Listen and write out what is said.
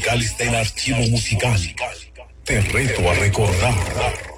musical está en Archivo Musical. Te reto a recordar.